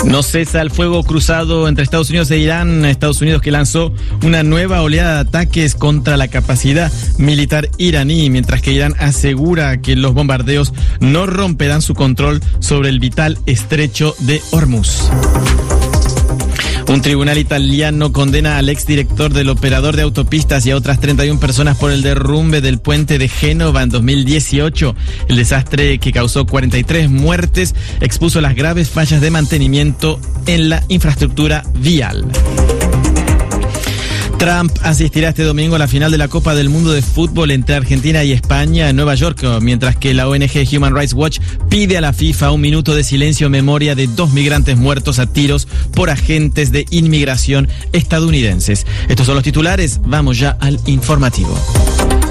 No cesa el fuego cruzado entre Estados Unidos e Irán. Estados Unidos que lanzó una nueva oleada de ataques contra la capacidad militar iraní, mientras que Irán asegura que los bombardeos no romperán su control sobre el vital estrecho de Hormuz. Un tribunal italiano condena al exdirector del operador de autopistas y a otras 31 personas por el derrumbe del puente de Génova en 2018. El desastre, que causó 43 muertes, expuso las graves fallas de mantenimiento en la infraestructura vial. Trump asistirá este domingo a la final de la Copa del Mundo de Fútbol entre Argentina y España en Nueva York, mientras que la ONG Human Rights Watch pide a la FIFA un minuto de silencio en memoria de 2 migrantes muertos a tiros por agentes de inmigración estadounidenses. Estos son los titulares, vamos ya al informativo.